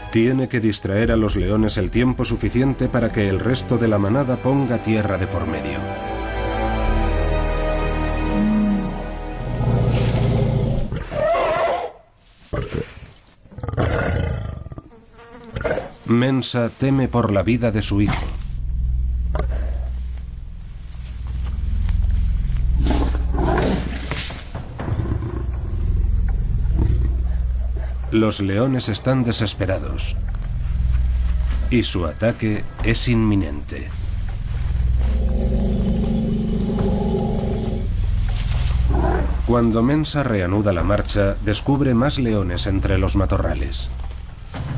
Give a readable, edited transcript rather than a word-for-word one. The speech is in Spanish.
Tiene que distraer a los leones el tiempo suficiente para que el resto de la manada ponga tierra de por medio. Mensa teme por la vida de su hijo. Los leones están desesperados y su ataque es inminente. Cuando Mensa reanuda la marcha, descubre más leones entre los matorrales.